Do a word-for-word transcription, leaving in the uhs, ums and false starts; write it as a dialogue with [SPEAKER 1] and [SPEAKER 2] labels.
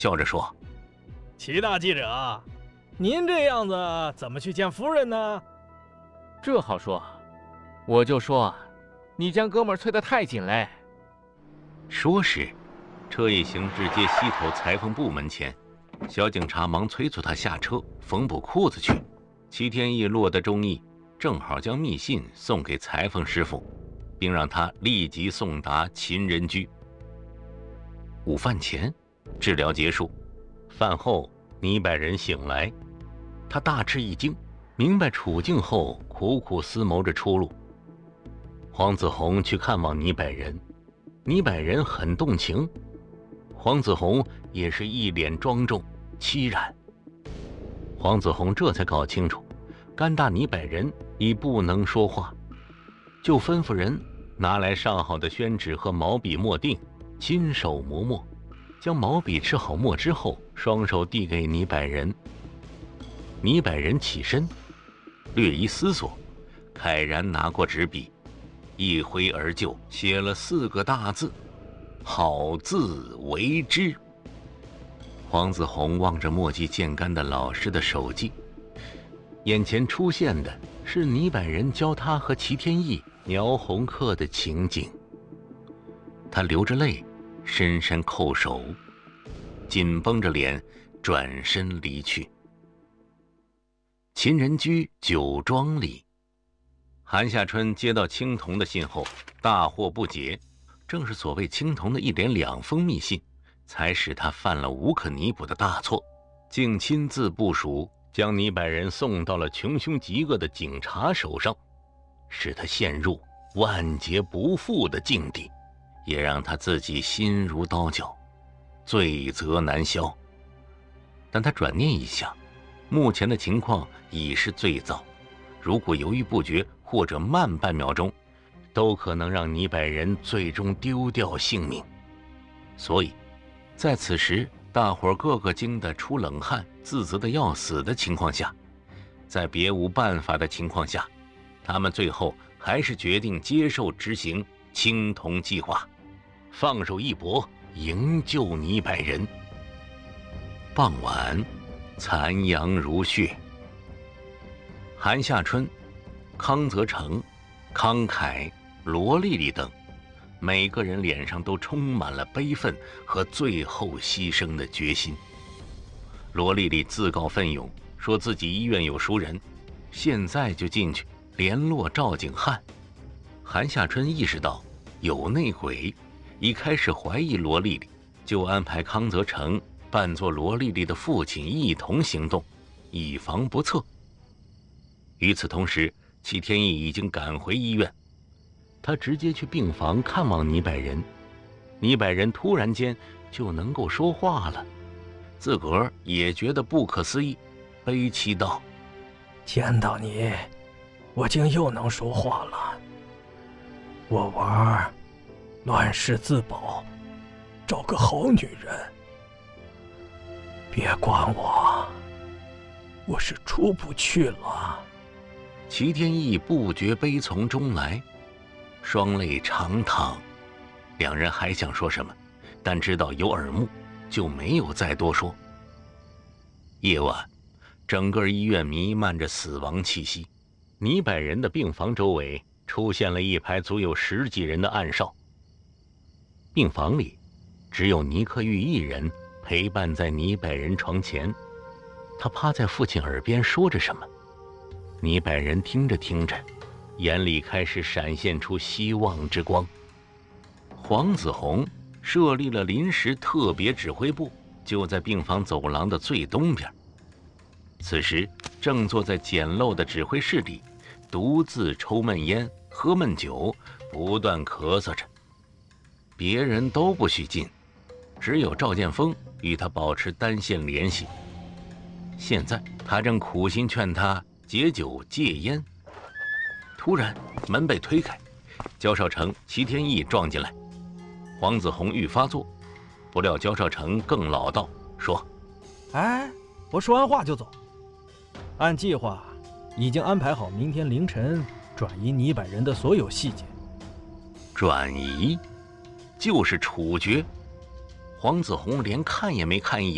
[SPEAKER 1] 笑着说：“
[SPEAKER 2] 齐大记者，您这样子怎么去见夫人呢？”
[SPEAKER 3] 这好说，我就说，你将哥们儿催得太紧嘞。
[SPEAKER 1] 说时，车一行直接西头裁缝部门前，小警察忙催促他下车缝补裤子去。齐天义落得中意，正好将密信送给裁缝师傅，并让他立即送达秦人居。午饭前，治疗结束，饭后倪百人醒来，他大吃一惊，明白处境后，苦苦思谋着出路。黄子弘去看望倪百人，倪百人很动情，黄子弘也是一脸庄重凄然。黄子弘这才搞清楚，甘大倪百人已不能说话，就吩咐人拿来上好的宣纸和毛笔墨锭，亲手磨墨，将毛笔吃好墨之后，双手递给倪百人。倪百人起身，略一思索，慨然拿过纸笔，一挥而就，写了四个大字：好自为之。黄子弘望着墨迹渐干的老师的手迹，眼前出现的是倪百人教他和齐天义描红刻的情景。他流着泪，深深叩首，紧绷着脸，转身离去。秦人居酒庄里，韩夏春接到青铜的信后，大惑不解。正是所谓青铜的一连两封密信，才使他犯了无可弥补的大错，竟亲自部署，将倪百人送到了穷凶极恶的警察手上，使他陷入万劫不复的境地，也让他自己心如刀绞，罪责难消。但他转念一想，目前的情况已是最糟，如果犹豫不决或者慢半秒钟，都可能让倪百人最终丢掉性命。所以在此时大伙儿个个惊得出冷汗，自责的要死的情况下，在别无办法的情况下，他们最后还是决定接受执行青铜计划，放手一搏，营救倪百人。傍晚，残阳如血，韩夏春、康泽成、康凯、罗丽丽等每个人脸上都充满了悲愤和最后牺牲的决心。罗丽丽自告奋勇，说自己医院有熟人，现在就进去联络赵景汉。韩夏春意识到有内鬼，一开始怀疑罗丽丽，就安排康泽成扮作罗丽丽的父亲一同行动，以防不测。与此同时，齐天义已经赶回医院，他直接去病房看望倪百人。倪百人突然间就能够说话了，自个儿也觉得不可思议，悲泣道：“
[SPEAKER 2] 见到你，我竟又能说话了。我玩乱世自保，找个好女人，别管我，我是出不去了。”
[SPEAKER 1] 齐天义不觉悲从中来，双泪长淌。两人还想说什么，但知道有耳目，就没有再多说。夜晚，整个医院弥漫着死亡气息。倪百人的病房周围出现了一排足有十几人的暗哨。病房里，只有倪克玉一人陪伴在倪百人床前，他趴在父亲耳边说着什么。倪百人听着听着，眼里开始闪现出希望之光。黄子弘设立了临时特别指挥部，就在病房走廊的最东边。此时正坐在简陋的指挥室里，独自抽闷烟，喝闷酒，不断咳嗽着。别人都不许进，只有赵建锋与他保持单线联系。现在他正苦心劝他戒酒戒烟，突然门被推开，焦少成、齐天义撞进来。黄子弘欲发作，不料焦少成更老道，说：“
[SPEAKER 2] 哎，我说完话就走。按计划已经安排好明天凌晨转移倪百人的所有细节。”
[SPEAKER 1] 转移就是处决。黄子弘连看也没看一眼，